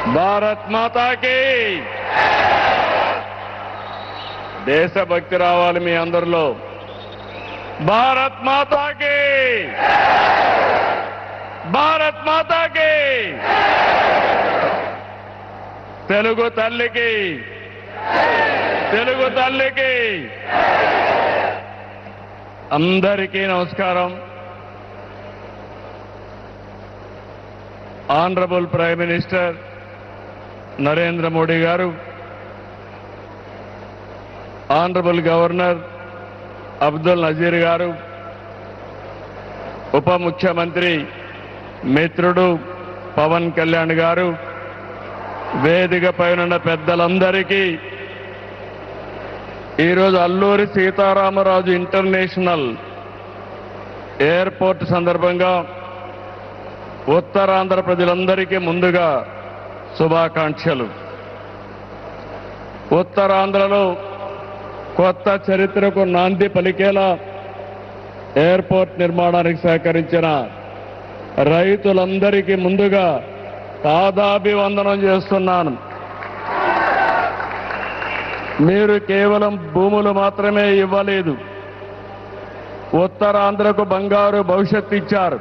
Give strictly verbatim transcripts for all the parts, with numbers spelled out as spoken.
భారత్ మాతాకి దేశభక్తి రావాలి మీ అందరిలో. భారత్ మాతాకి భారత్ మాతాకి తెలుగు తల్లికి తెలుగు తల్లికి అందరికీ నమస్కారం. Honourable prime minister Narendra Modi గారు, ఆనరబుల్ గవర్నర్ అబ్దుల్ నజీర్ గారు, ఉప ముఖ్యమంత్రి మిత్రుడు పవన్ కళ్యాణ్ గారు, వేదిక పైన పెద్దలందరికీ ఈరోజు అల్లూరి సీతారామరాజు ఇంటర్నేషనల్ ఎయిర్పోర్ట్ సందర్భంగా ఉత్తరాంధ్ర ప్రజలందరికీ ముందుగా శుభాకాంక్షలు. ఉత్తరాంధ్రలో కొత్త చరిత్రకు నాంది పలికేలా ఎయిర్పోర్ట్ నిర్మాణానికి సహకరించిన రైతులందరికీ ముందుగా పాదాభివందనం చేస్తున్నాను. మీరు కేవలం భూములు మాత్రమే ఇవ్వలేదు, ఉత్తరాంధ్రకు బంగారు భవిష్యత్తు ఇచ్చారు.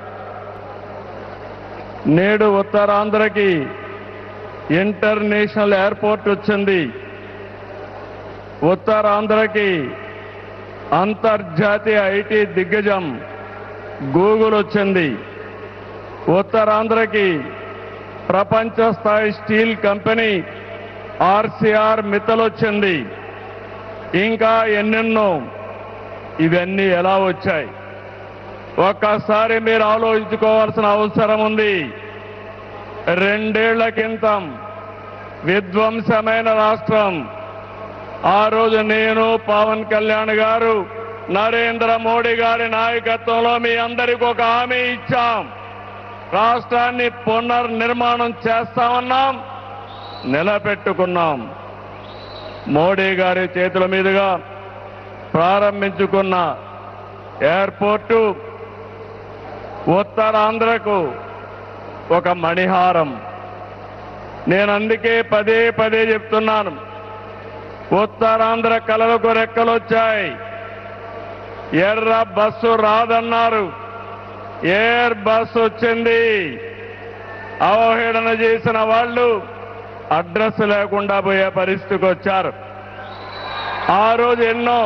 నేడు ఉత్తరాంధ్రకి ఇంటర్నేషనల్ ఎయిర్పోర్ట్ వచ్చింది. ఉత్తరాంధ్రకి అంతర్జాతీయ ఐటీ దిగ్గజం గూగుల్ వచ్చింది. ఉత్తరాంధ్రకి ప్రపంచ స్థాయి స్టీల్ కంపెనీ ఆర్సీఆర్ మిత్తల్ వచ్చింది. ఇంకా ఎన్నెన్నో. ఇవన్నీ ఎలా వచ్చాయి? ఒక్కసారి మీరు ఆలోచించుకోవాల్సిన అవసరం ఉంది. రెండేళ్ల క్రితం విధ్వంసమైన రాష్ట్రం. ఆ రోజు నేను, పవన్ కళ్యాణ్ గారు, నరేంద్ర మోడీ గారి నాయకత్వంలో మీ అందరికీ ఒక హామీ ఇచ్చాం. రాష్ట్రాన్ని పునర్నిర్మాణం చేస్తామన్నాం, నిలబెట్టుకున్నాం. మోడీ గారి చేతుల మీదుగా ప్రారంభించుకున్న ఎయిర్పోర్టు ఉత్తరాంధ్రకు ఒక మణిహారం. నేను అందుకే పదే పదే చెప్తున్నాను, ఉత్తరాంధ్ర కళలకు రెక్కలొచ్చాయి. ఎర్ర బస్సు రాదన్నారు, ఎయిర్ బస్సు వచ్చింది. అవహేళన చేసిన వాళ్ళు అడ్రస్ లేకుండా పోయే పరిస్థితికి వచ్చారు. ఆ రోజు ఎన్నో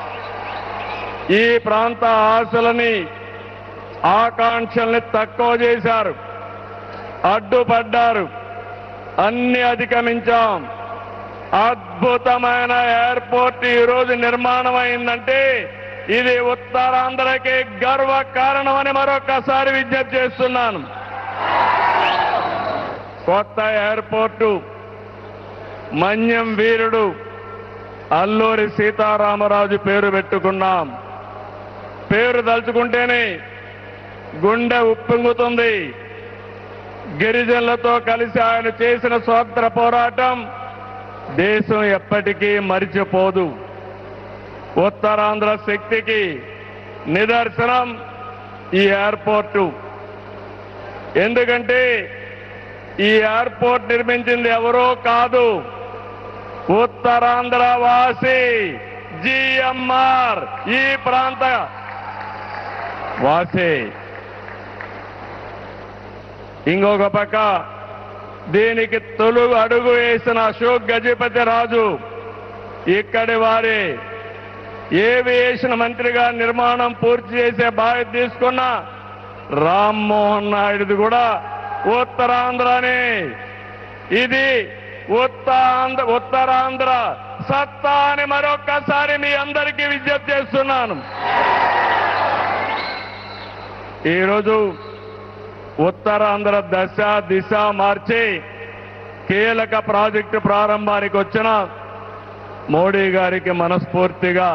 ఈ ప్రాంత ఆశలని, ఆకాంక్షల్ని తక్కువ చేశారు, అడ్డుపడ్డారు. అన్ని అధిగమించాం. అద్భుతమైన ఎయిర్పోర్ట్ ఈ రోజు నిర్మాణం అయిందంటే ఇది ఉత్తరాంధ్రకి గర్వ కారణమని మరొకసారి విజ్ఞప్తి చేస్తున్నాను. కొత్త ఎయిర్పోర్టు మన్యం వీరుడు అల్లూరి సీతారామరాజు పేరు పెట్టుకున్నాం. పేరు తలుచుకుంటేనే గుండె ఉప్పొంగుతుంది. గిరిజనులతో కలిసి ఆయన చేసిన స్వాతంత్ర పోరాటం దేశం ఎప్పటికీ మరిచిపోదు. ఉత్తరాంధ్ర శక్తికి నిదర్శనం ఈ ఎయిర్పోర్టు. ఎందుకంటే ఈ ఎయిర్పోర్ట్ నిర్మించింది ఎవరో కాదు, ఉత్తరాంధ్ర వాసి జిఎంఆర్, ఈ ప్రాంత వాసి. ఇంకొక పక్క దీనికి తొలి అడుగు వేసిన అశోక్ గజపతి రాజు ఇక్కడి వారి ఏవియేషన్ మంత్రిగా నిర్మాణం పూర్తి చేసే బాధ్యత తీసుకున్న రామ్మోహన్ నాయుడుది కూడా ఉత్తరాంధ్రనే. ఇది ఉత్తరాంధ్ర ఉత్తరాంధ్ర సత్తా అని మరొక్కసారి మీ అందరికీ విజ్ఞప్తి చేస్తున్నాను. ఈరోజు ఉత్తరాంధ్ర దశ దిశ మార్చి కీలక ప్రాజెక్టు ప్రారంభానికి వచ్చిన మోడీ గారికి మనస్ఫూర్తిగా